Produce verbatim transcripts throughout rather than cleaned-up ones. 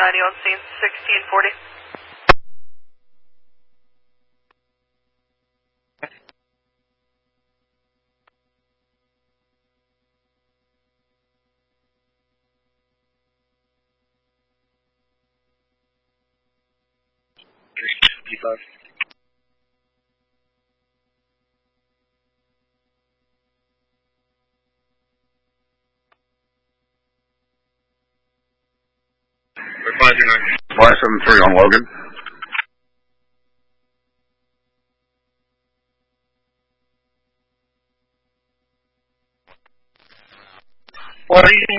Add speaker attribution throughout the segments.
Speaker 1: ninety on scene, sixteen forty.
Speaker 2: fifty-five. five seven three on Logan.
Speaker 3: What are you?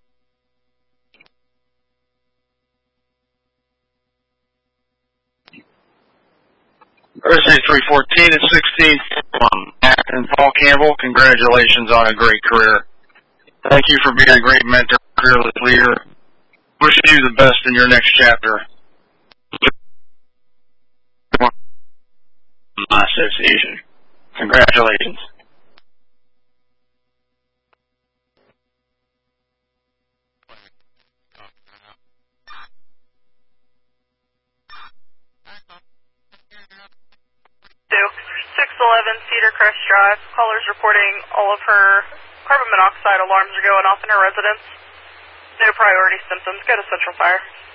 Speaker 3: Thursday three fourteen and sixteen. Um, and Paul Campbell, congratulations on a great career. Thank you for being a great mentor, fearless leader. Wish you the best in your next chapter. My association. Congratulations.
Speaker 1: six eleven Cedar Crest Drive. Caller's reporting all of her carbon monoxide alarms are going off in her residence. No priority symptoms. Go to Central Fire.